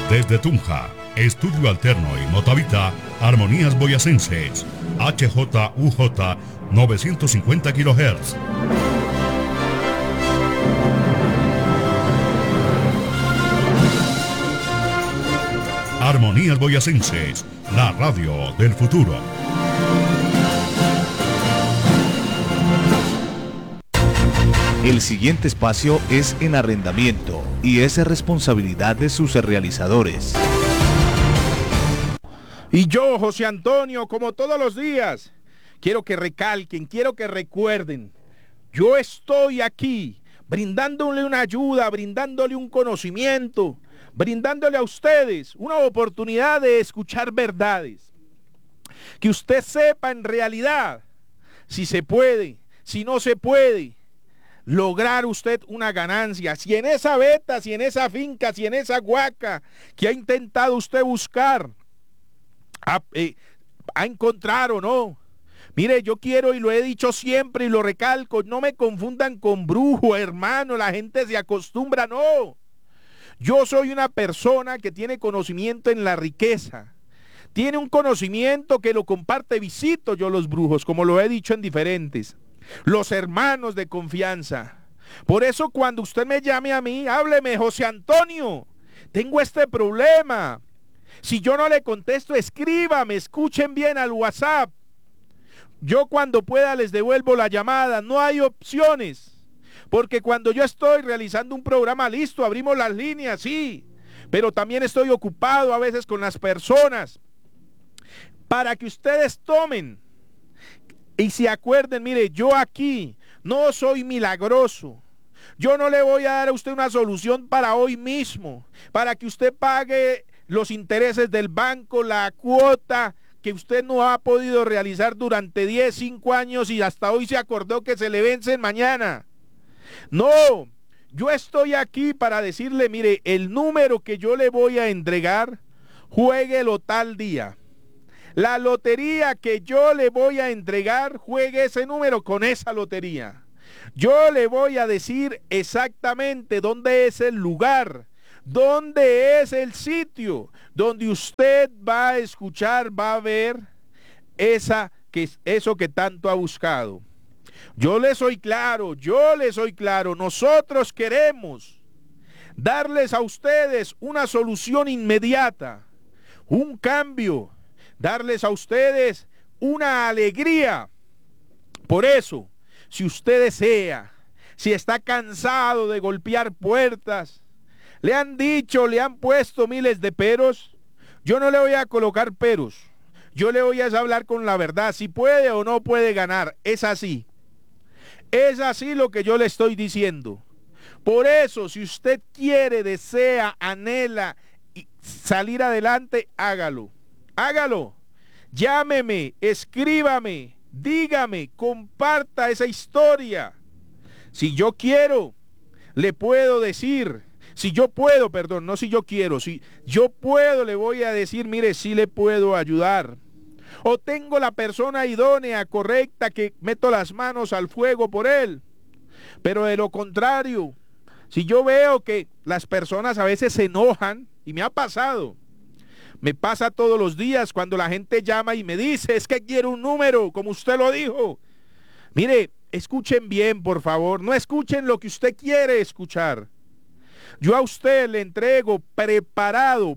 Desde Tunja, Estudio Alterno y Motavita, Armonías Boyacenses, HJUJ 950 kHz. Armonías Boyacenses, la radio del futuro. El siguiente espacio es en arrendamiento y es responsabilidad de sus realizadores. Y yo, José Antonio, como todos los días, quiero que recalquen, quiero que recuerden, yo estoy aquí brindándole una ayuda, brindándole un conocimiento, brindándole a ustedes una oportunidad de escuchar verdades. Que usted sepa en realidad si se puede, si no se puede lograr usted una ganancia, si en esa veta, si en esa finca, si en esa huaca que ha intentado usted buscar, a encontrar o no. Mire, yo quiero, y lo he dicho siempre y lo recalco, no me confundan con brujo, hermano, la gente se acostumbra, no. Yo soy una persona que tiene conocimiento en la riqueza, tiene un conocimiento que lo comparte, visito yo los brujos, como lo he dicho en diferentes, los hermanos de confianza. Por eso cuando usted me llame a mí, hábleme, José Antonio, tengo este problema. Si yo no le contesto, escríbame, escuchen bien al WhatsApp. Yo cuando pueda les devuelvo la llamada, no hay opciones. Porque cuando yo estoy realizando un programa, listo, abrimos las líneas, sí. Pero también estoy ocupado a veces con las personas. Para que ustedes tomen y se acuerden, mire, yo aquí no soy milagroso. Yo no le voy a dar a usted una solución para hoy mismo, para que usted pague los intereses del banco, la cuota que usted no ha podido realizar durante 10, 5 años y hasta hoy se acordó que se le vencen mañana. No, yo estoy aquí para decirle, mire, el número que yo le voy a entregar, juéguelo tal día. La lotería que yo le voy a entregar, juegue ese número con esa lotería. Yo le voy a decir exactamente dónde es el lugar, dónde es el sitio, donde usted va a escuchar, va a ver eso que tanto ha buscado. Yo le soy claro, nosotros queremos darles a ustedes una solución inmediata, un cambio, darles a ustedes una alegría. Por eso, si usted desea, si está cansado de golpear puertas, le han dicho, le han puesto miles de peros, yo no le voy a colocar peros, yo le voy a hablar con la verdad, si puede o no puede ganar, es así lo que yo le estoy diciendo. Por eso, si usted quiere, desea, anhela salir adelante, hágalo, llámeme, escríbame, dígame, comparta esa historia. Si yo quiero, le puedo decir, si yo puedo, le voy a decir, mire, sí le puedo ayudar. O tengo la persona idónea, correcta, que meto las manos al fuego por él. Pero de lo contrario, si yo veo que las personas a veces se enojan, y me ha pasado, me pasa todos los días cuando la gente llama y me dice, es que quiero un número, como usted lo dijo. Mire, escuchen bien, por favor, no escuchen lo que usted quiere escuchar. Yo a usted le entrego preparado,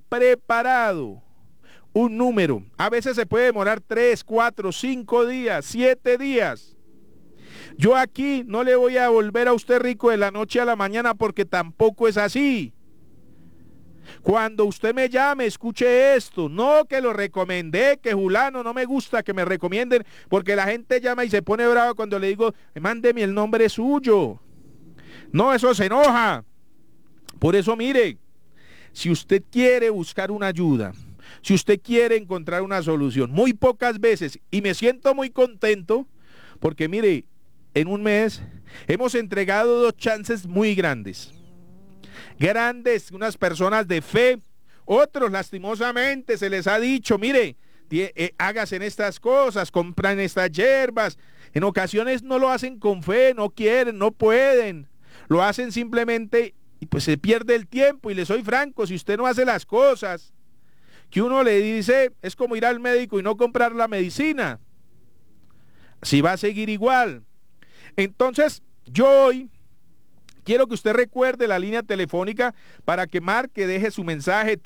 un número. A veces se puede demorar 3, 4, 5 días, 7 días. Yo aquí no le voy a volver a usted rico de la noche a la mañana porque tampoco es así. Cuando usted me llame, escuche esto, no que lo recomendé, que fulano, no me gusta que me recomienden, porque la gente llama y se pone brava cuando le digo, mándeme el nombre suyo. No, eso se enoja. Por eso, mire, si usted quiere buscar una ayuda, si usted quiere encontrar una solución, muy pocas veces, y me siento muy contento, porque mire, en un mes hemos entregado 2 chances muy grandes, unas personas de fe, otros lastimosamente se les ha dicho, mire, hágase en estas cosas, compran estas hierbas, en ocasiones no lo hacen con fe, no quieren, no pueden, lo hacen simplemente Y pues se pierde el tiempo, y le soy franco, si usted no hace las cosas que uno le dice, es como ir al médico y no comprar la medicina. Si va a seguir igual. Entonces, yo hoy quiero que usted recuerde la línea telefónica para que marque, deje su mensaje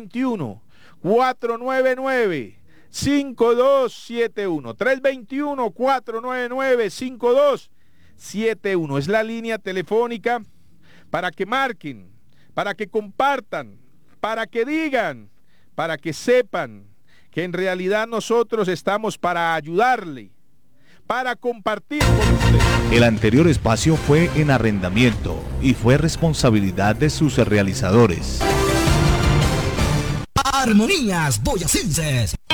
321-499-5271. 321-499-5271. Es la línea telefónica para que marquen, para que compartan, para que digan, para que sepan que en realidad nosotros estamos para ayudarle, para compartir con usted. El anterior espacio fue en arrendamiento y fue responsabilidad de sus realizadores. Armonías Boyacenses.